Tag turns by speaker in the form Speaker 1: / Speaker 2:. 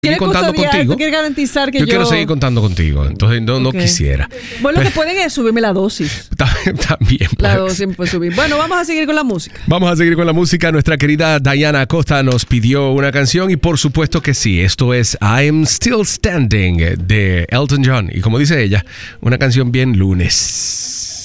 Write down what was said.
Speaker 1: seguir contando contigo.
Speaker 2: ¿Tú quieres garantizar que
Speaker 1: yo quiero seguir contando contigo, entonces no quisiera.
Speaker 2: Bueno, lo que pueden es subirme la dosis.
Speaker 1: También.
Speaker 2: La dosis puede subir. Bueno, vamos a seguir con la música.
Speaker 1: Vamos a seguir con la música. Nuestra querida Diana Acosta nos pidió una canción y por supuesto que sí. Esto es I'm Still Standing de Elton John. Y como dice ella, una canción bien lunes.